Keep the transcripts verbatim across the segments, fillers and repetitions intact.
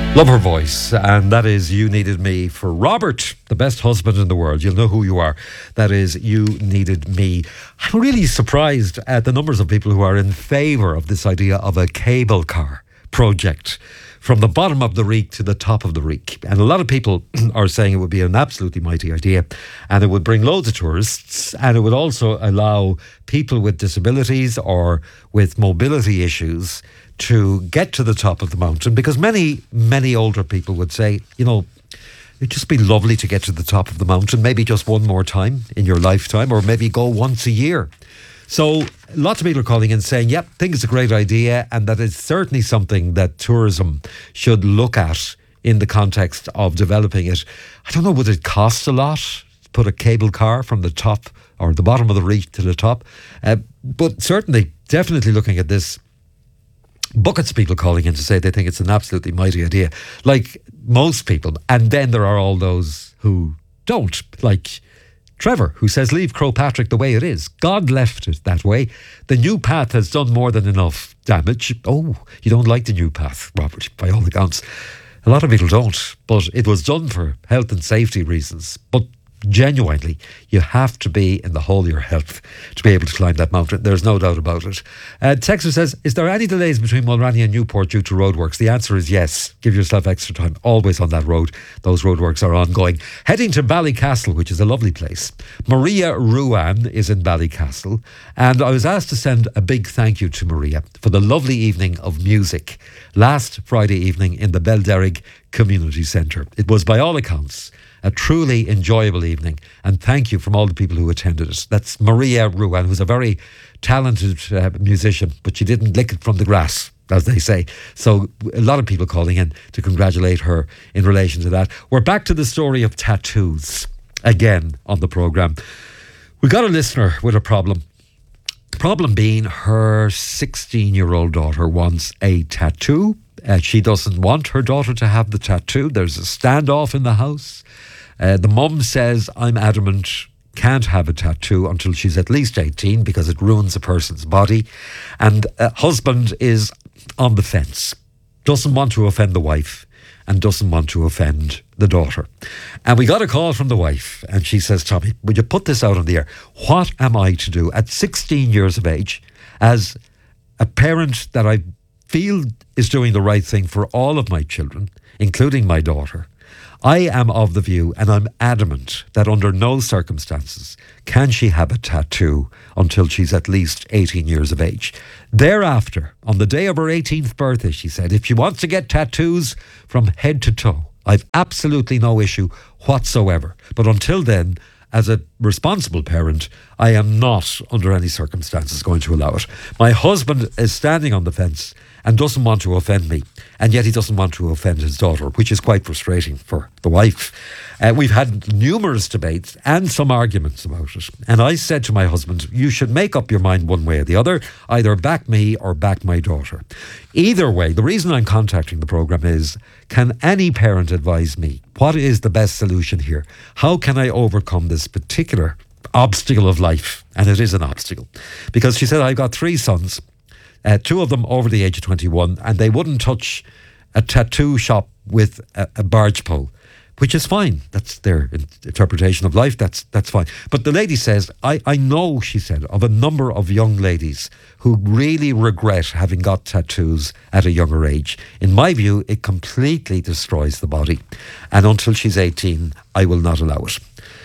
Love her voice, and that is You Needed Me for Robert, the best husband in the world. You'll know who you are. That is You Needed Me. I'm really surprised at the numbers of people who are in favour of this idea of a cable car project from the bottom of the Reek to the top of the Reek. And a lot of people are saying it would be an absolutely mighty idea, and it would bring loads of tourists, and it would also allow people with disabilities or with mobility issues to get to the top of the mountain, because many, many older people would say, you know, it'd just be lovely to get to the top of the mountain, maybe just one more time in your lifetime, or maybe go once a year. So lots of people are calling in saying, yep, think it's a great idea, and that it's certainly something that tourism should look at in the context of developing it. I don't know, would it cost a lot to put a cable car from the top or the bottom of the Reach to the top? Uh, but certainly, definitely looking at this, buckets of people calling in to say they think it's an absolutely mighty idea, like most people. And then there are all those who don't, like Trevor, who says, leave Croagh Patrick the way it is. God left it that way. The new path has done more than enough damage. Oh, you don't like the new path, Robert, by all accounts. A lot of people don't, but it was done for health and safety reasons. But genuinely, you have to be in the whole of your health to be able to climb that mountain. There's no doubt about it. Uh, Texas says, is there any delays between Mulranny and Newport due to roadworks? The answer is yes. Give yourself extra time. Always on that road. Those roadworks are ongoing. Heading to Ballycastle, which is a lovely place. Maria Ruan is in Ballycastle, and I was asked to send a big thank you to Maria for the lovely evening of music last Friday evening in the Belderrig Community Centre. It was, by all accounts, a truly enjoyable evening, and thank you from all the people who attended it. That's Maria Ruan, who's a very talented uh, musician, but she didn't lick it from the grass, as they say. So a lot of people calling in to congratulate her in relation to that. We're back to the story of tattoos again on the programme. We got a listener with a problem. The problem being her sixteen-year-old daughter wants a tattoo. Uh, she doesn't want her daughter to have the tattoo. There's a standoff in the house. Uh, the mum says, I'm adamant, can't have a tattoo until she's at least eighteen because it ruins a person's body. And uh, husband is on the fence, doesn't want to offend the wife and doesn't want to offend the daughter. And we got a call from the wife, and she says, Tommy, would you put this out on the air? What am I to do at sixteen years of age as a parent that I feel is doing the right thing for all of my children, including my daughter? I am of the view, and I'm adamant, that under no circumstances can she have a tattoo until she's at least eighteen years of age. Thereafter, on the day of her eighteenth birthday, she said, if she wants to get tattoos from head to toe, I've absolutely no issue whatsoever. But until then, as a responsible parent, I am not under any circumstances going to allow it. My husband is standing on the fence and doesn't want to offend me, and yet he doesn't want to offend his daughter, which is quite frustrating for the wife. Uh, we've had numerous debates and some arguments about it, and I said to my husband, you should make up your mind one way or the other, either back me or back my daughter. Either way, the reason I'm contacting the programme is, can any parent advise me what is the best solution here? How can I overcome this particular obstacle of life? And it is an obstacle, because she said, I've got three sons, Uh, two of them over the age of twenty-one, and they wouldn't touch a tattoo shop with a, a barge pole, which is fine. That's their in- interpretation of life. That's that's fine. But the lady says, I, I know, she said, of a number of young ladies who really regret having got tattoos at a younger age. In my view, it completely destroys the body. And until she's eighteen, I will not allow it.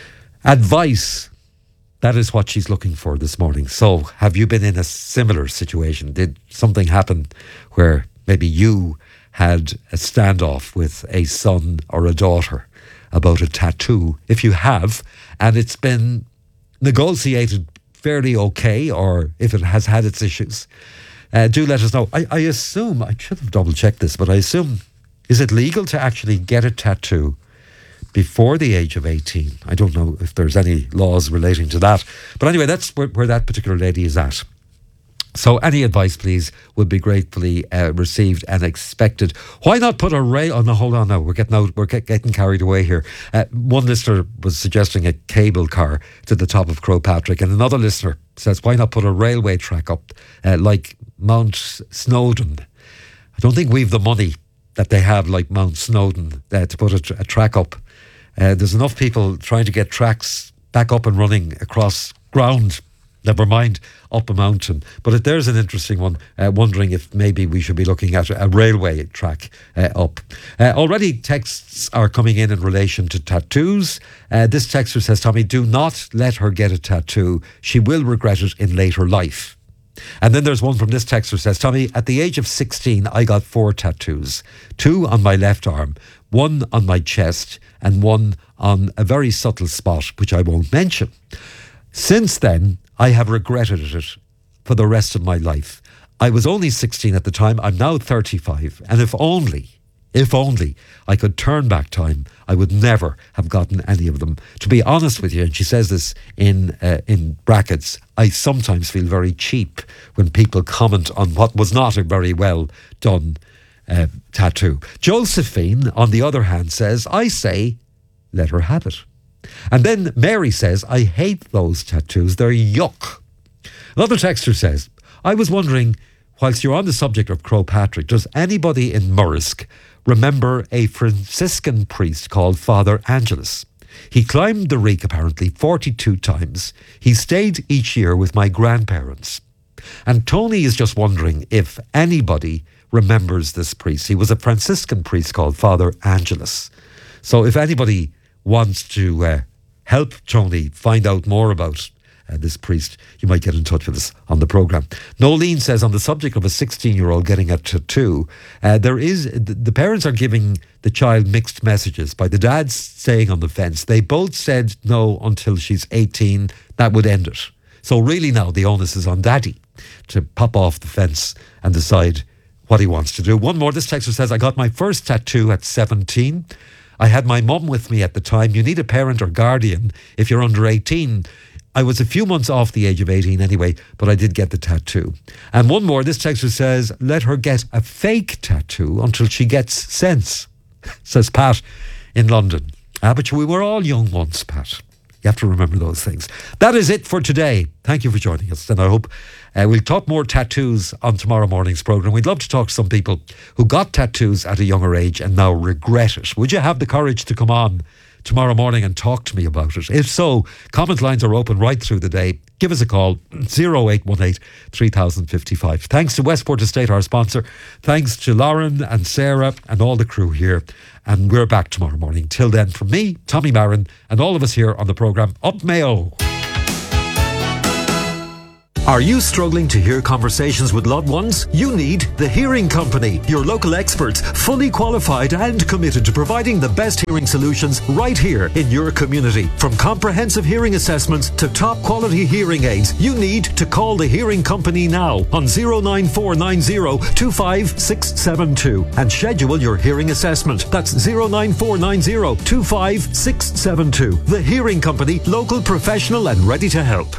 Advice. That is what she's looking for this morning. So, have you been in a similar situation? Did something happen where maybe you had a standoff with a son or a daughter about a tattoo? If you have, and it's been negotiated fairly okay, or if it has had its issues, uh, do let us know. I, I assume, I should have double checked this, but I assume, is it legal to actually get a tattoo before the age of eighteen? I don't know if there's any laws relating to that. But anyway, that's where, where that particular lady is at. So any advice, please, would be gratefully uh, received and expected. Why not put a rail... Oh, no, hold on now. We're getting out, we're get, getting carried away here. Uh, one listener was suggesting a cable car to the top of Croagh Patrick, and another listener says, why not put a railway track up uh, like Mount Snowdon? I don't think we've the money that they have, like Mount Snowdon, uh, to put a, tr- a track up. Uh, there's enough people trying to get tracks back up and running across ground, never mind up a mountain. But if there's an interesting one, uh, wondering if maybe we should be looking at a railway track uh, up. Uh, already texts are coming in in relation to tattoos. Uh, this texter says, Tommy, do not let her get a tattoo. She will regret it in later life. And then there's one from this texter says, Tommy, at the age of sixteen, I got four tattoos. Two on my left arm, one on my chest, and one on a very subtle spot, which I won't mention. Since then, I have regretted it for the rest of my life. I was only sixteen at the time. I'm now thirty-five. And if only, if only I could turn back time, I would never have gotten any of them. To be honest with you, and she says this in uh, in brackets, I sometimes feel very cheap when people comment on what was not a very well done uh, tattoo. Josephine, on the other hand, says, I say, let her have it. And then Mary says, I hate those tattoos. They're yuck. Another texter says, I was wondering, whilst you're on the subject of Croagh Patrick, does anybody in Murrisk remember a Franciscan priest called Father Angelus? He climbed the Reek apparently forty-two times. He stayed each year with my grandparents. And Tony is just wondering if anybody remembers this priest. He was a Franciscan priest called Father Angelus. So if anybody wants to uh, help Tony find out more about uh, this priest, you might get in touch with us on the programme. Nolene says, on the subject of a sixteen-year-old getting a tattoo, uh, there is the, the parents are giving the child mixed messages. By the dad staying on the fence, they both said no until she's eighteen. That would end it. So really now the onus is on daddy to pop off the fence and decide what he wants to do. One more. This texter says, I got my first tattoo at seventeen. I had my mum with me at the time. You need a parent or guardian if you're under eighteen. I was a few months off the age of eighteen anyway, but I did get the tattoo. And one more, this texter says, let her get a fake tattoo until she gets sense, says Pat in London. Ah, but we were all young once, Pat. You have to remember those things. That is it for today. Thank you for joining us. And I hope uh, we'll talk more tattoos on tomorrow morning's programme. We'd love to talk to some people who got tattoos at a younger age and now regret it. Would you have the courage to come on tomorrow morning and talk to me about it? If so, comment lines are open right through the day. Give us a call, oh eight one eight, three thousand fifty-five. Thanks to Westport Estate, our sponsor. Thanks to Lauren and Sarah and all the crew here. And we're back tomorrow morning. Till then, from me, Tommy Marin, and all of us here on the programme, Up Mayo. Are you struggling to hear conversations with loved ones? You need The Hearing Company, your local experts, fully qualified and committed to providing the best hearing solutions right here in your community. From comprehensive hearing assessments to top quality hearing aids, you need to call The Hearing Company now on oh nine four nine oh, two five six seven two and schedule your hearing assessment. That's oh nine four nine oh, two five six seven two. The Hearing Company, local, professional and ready to help.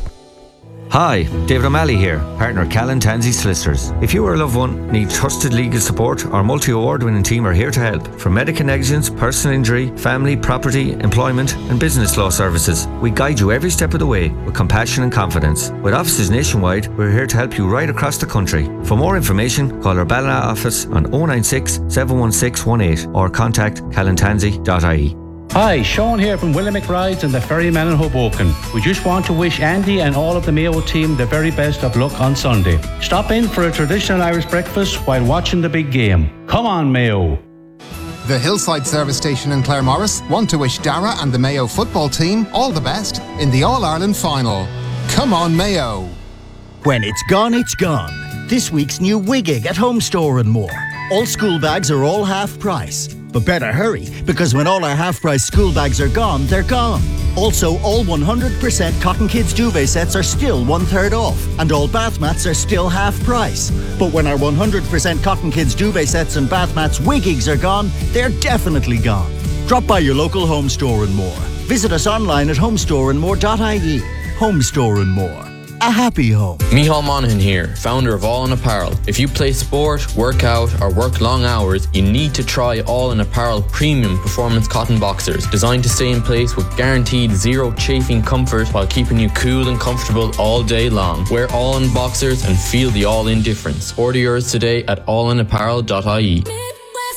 Hi, David O'Malley here, partner Callan Tansey Solicitors. If you or a loved one need trusted legal support, our multi-award winning team are here to help. From medical negligence, personal injury, family, property, employment and business law services, we guide you every step of the way with compassion and confidence. With offices nationwide, we're here to help you right across the country. For more information, call our Ballina office on oh nine six, seven one six one eight or contact callan tansey dot I E. Hi, Sean here from Willamette Rides and the Ferryman in Hoboken. We just want to wish Andy and all of the Mayo team the very best of luck on Sunday. Stop in for a traditional Irish breakfast while watching the big game. Come on, Mayo. The Hillside Service Station in Claremorris want to wish Dara and the Mayo football team all the best in the All-Ireland final. Come on, Mayo. When it's gone, it's gone. This week's new Wiggig at Home Store and more. All school bags are all half price. But better hurry, because when all our half-price school bags are gone, they're gone. Also, all one hundred percent Cotton Kids duvet sets are still one-third off, and all bath mats are still half price. But when our one hundred percent Cotton Kids duvet sets and bath mats Wiggigs are gone, they're definitely gone. Drop by your local Home Store and More. Visit us online at home store and more dot I E. Home Store and More. A happy home. Micheál Monaghan here, founder of All In Apparel. If you play sport, work out or work long hours, you need to try All In Apparel premium performance cotton boxers, designed to stay in place with guaranteed zero chafing comfort while keeping you cool and comfortable all day long. Wear All In boxers and feel the All In difference. Order yours today at all in apparel dot I E.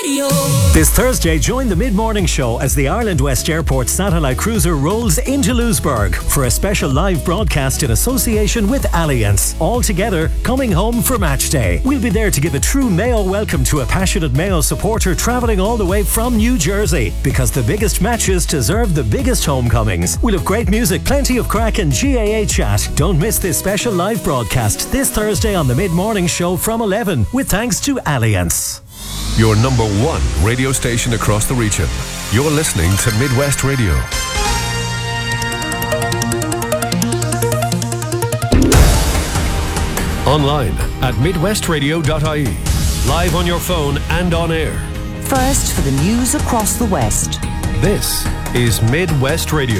Radio. This Thursday, join the mid-morning show as the Ireland West Airport satellite cruiser rolls into Lewisburg for a special live broadcast in association with Allianz. All together, coming home for match day. We'll be there to give a true Mayo welcome to a passionate Mayo supporter travelling all the way from New Jersey, because the biggest matches deserve the biggest homecomings. We'll have great music, plenty of crack and G A A chat. Don't miss this special live broadcast this Thursday on the mid-morning show from eleven, with thanks to Allianz. Your number one radio station across the region. You're listening to Midwest Radio. Online at midwest radio dot I E. Live on your phone and on air. First for the news across the West. This is Midwest Radio.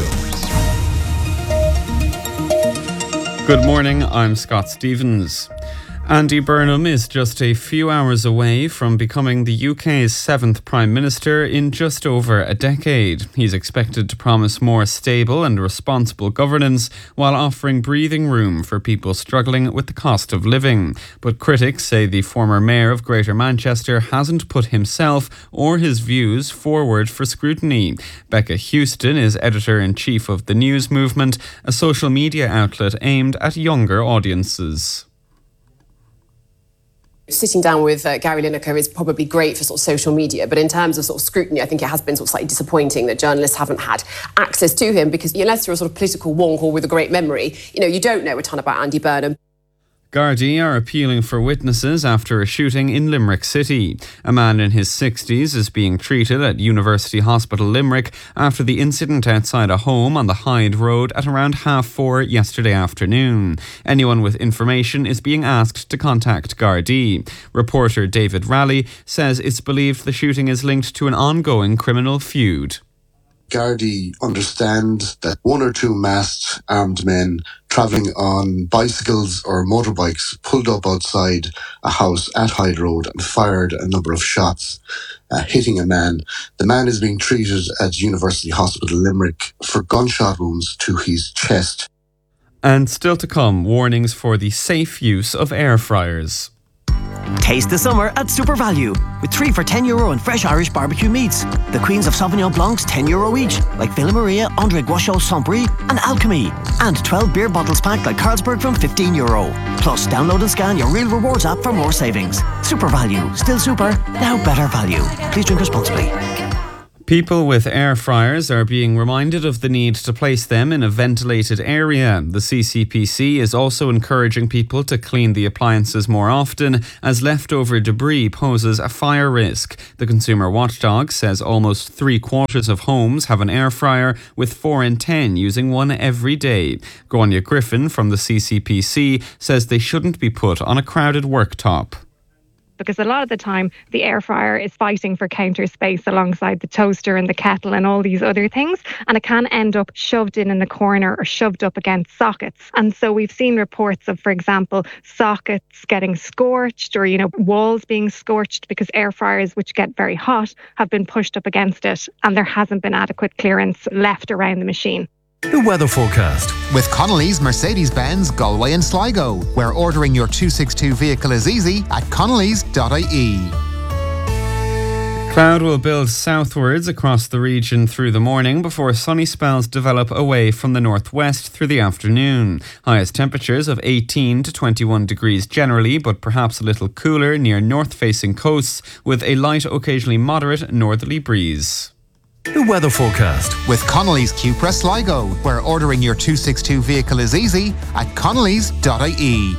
Good morning, I'm Scott Stevens. Andy Burnham is just a few hours away from becoming the U K's seventh Prime Minister in just over a decade. He's expected to promise more stable and responsible governance while offering breathing room for people struggling with the cost of living. But critics say the former mayor of Greater Manchester hasn't put himself or his views forward for scrutiny. Becca Houston is editor-in-chief of The News Movement, a social media outlet aimed at younger audiences. Sitting down with uh, Gary Lineker is probably great for sort of social media, but in terms of sort of scrutiny, I think it has been sort of slightly disappointing that journalists haven't had access to him, because unless you're a sort of political wonk or with a great memory, you know, you don't know a ton about Andy Burnham. Gardaí are appealing for witnesses after a shooting in Limerick City. A man in his sixties is being treated at University Hospital Limerick after the incident outside a home on the Hyde Road at around half four yesterday afternoon. Anyone with information is being asked to contact Gardaí. Reporter David Raleigh says it's believed the shooting is linked to an ongoing criminal feud. Gardaí understand that one or two masked armed men travelling on bicycles or motorbikes pulled up outside a house at Hyde Road and fired a number of shots, uh, hitting a man. The man is being treated at University Hospital Limerick for gunshot wounds to his chest. And still to come, warnings for the safe use of air fryers. Taste the summer at Super Value with three for ten euro and fresh Irish barbecue meats. The Queens of Sauvignon Blancs ten euro each, like Villa Maria, André Guachot, Saint-Brie and Alchemy. And twelve beer bottles packed like Carlsberg from fifteen euro. Plus, download and scan your Real Rewards app for more savings. Super Value, still super, now better value. Please drink responsibly. People with air fryers are being reminded of the need to place them in a ventilated area. The C C P C is also encouraging people to clean the appliances more often, as leftover debris poses a fire risk. The Consumer Watchdog says almost three quarters of homes have an air fryer, with four in ten using one every day. Grania Griffin from the C C P C says they shouldn't be put on a crowded worktop. Because a lot of the time the air fryer is fighting for counter space alongside the toaster and the kettle and all these other things, and it can end up shoved in in the corner or shoved up against sockets. And so we've seen reports of, for example, sockets getting scorched, or, you know, walls being scorched because air fryers, which get very hot, have been pushed up against it, and there hasn't been adequate clearance left around the machine. The weather forecast. With Connolly's Mercedes-Benz Galway and Sligo, where ordering your two sixty-two vehicle is easy at connellys dot I E. Cloud will build southwards across the region through the morning before sunny spells develop away from the northwest through the afternoon. Highest temperatures of eighteen to twenty-one degrees generally, but perhaps a little cooler near north-facing coasts, with a light, occasionally moderate northerly breeze. The weather forecast. With Connolly's Cupra Sligo, where ordering your two sixty-two vehicle is easy at connellys dot I E.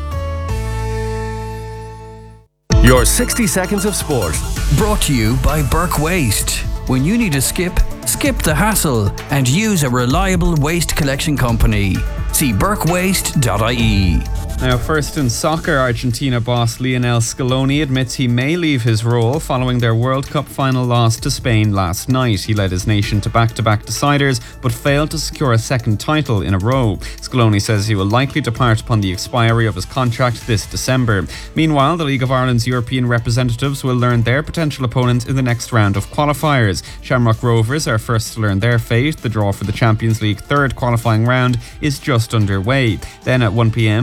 Your sixty seconds of sport. Brought to you by Burke Waste. When you need a skip, skip the hassle and use a reliable waste collection company. See burke waste dot I E. Now, first in soccer, Argentina boss Lionel Scaloni admits he may leave his role following their World Cup final loss to Spain last night. He led his nation to back-to-back deciders, but failed to secure a second title in a row. Scaloni says he will likely depart upon the expiry of his contract this December. Meanwhile, the League of Ireland's European representatives will learn their potential opponent in the next round of qualifiers. Shamrock Rovers are first to learn their fate. The draw for the Champions League third qualifying round is just underway. Then at one p.m, Bohemian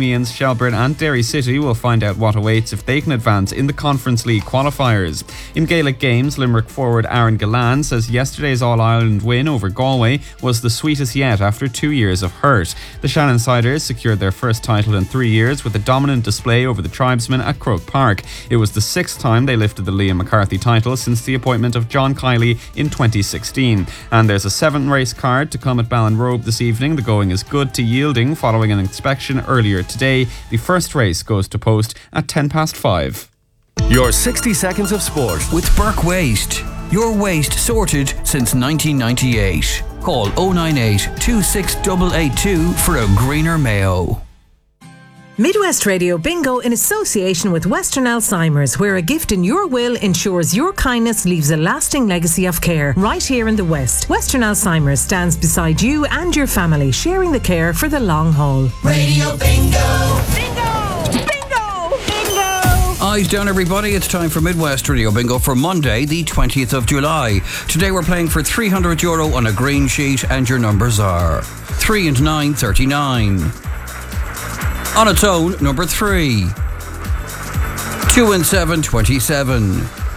Bohemians, Shelbourne and Derry City will find out what awaits if they can advance in the Conference League qualifiers. In Gaelic games, Limerick forward Aaron Gillan says yesterday's All-Ireland win over Galway was the sweetest yet after two years of hurt. The Shannon Siders secured their first title in three years with a dominant display over the Tribesmen at Croke Park. It was the sixth time they lifted the Liam McCarthy title since the appointment of John Kiley in twenty sixteen. And there's a seven race card to come at Ballinrobe this evening. The going is good to Yielding following an inspection earlier today. The first race goes to post at ten past five. Your sixty seconds of sport with Burke Waste. Your waste sorted since nineteen ninety-eight. Call oh nine eight, two six eight eight two for a greener Mayo. Midwest Radio Bingo in association with Western Alzheimer's, where a gift in your will ensures your kindness leaves a lasting legacy of care right here in the West. Western Alzheimer's stands beside you and your family, sharing the care for the long haul. Radio Bingo! Bingo! Bingo! Bingo! Eyes down, everybody. It's time for Midwest Radio Bingo for Monday, the twentieth of July. Today we're playing for three hundred euro on a green sheet, and your numbers are three and nine, thirty-nine. On its own, number three. Two and seven, twenty-seven.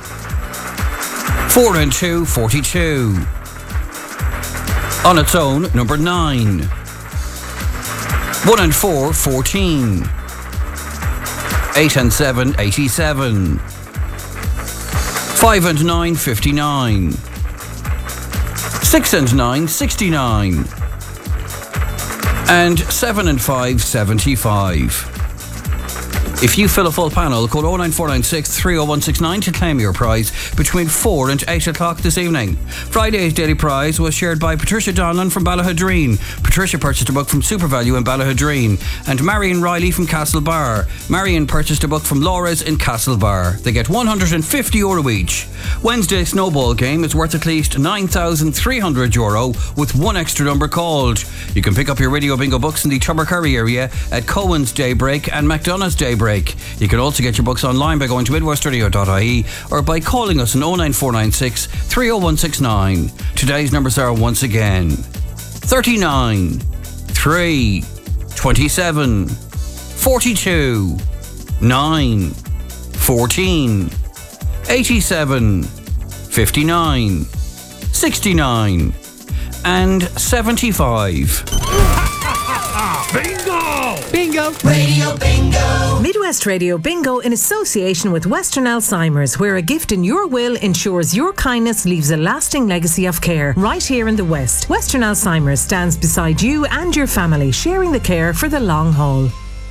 Four and two, forty-two. On its own, number nine. One and four, fourteen. Eight and seven, eighty-seven. Five and nine, fifty-nine. Six and nine, sixty-nine. And seven and five, seventy-five. If you fill a full panel, call oh nine four nine six, three oh one six nine to claim your prize between four and eight o'clock this evening. Friday's daily prize was shared by Patricia Donlan from Ballahadreen. Patricia purchased a book from SuperValue in Ballahadreen. And Marion Riley from Castlebar. Marion purchased a book from Laura's in Castlebar. They get one hundred fifty euro each. Wednesday's snowball game is worth at least nine thousand three hundred euro with one extra number called. You can pick up your Radio Bingo books in the Tubbercurry area at Cohen's Daybreak and McDonough's Daybreak. You can also get your books online by going to midwestradio dot I E or by calling us on oh nine four nine six, three oh one six nine. Today's numbers are once again thirty-nine, three, twenty-seven, forty-two, nine, fourteen, eighty-seven, fifty-nine, sixty-nine, and seventy-five. Bingo! Bingo! Radio Bingo! Midwest Radio Bingo in association with Western Alzheimer's, where a gift in your will ensures your kindness leaves a lasting legacy of care right here in the West. Western Alzheimer's stands beside you and your family, sharing the care for the long haul.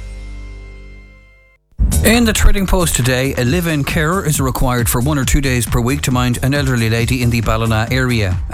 In the Trading Post today, a live-in carer is required for one or two days per week to mind an elderly lady in the Ballina area.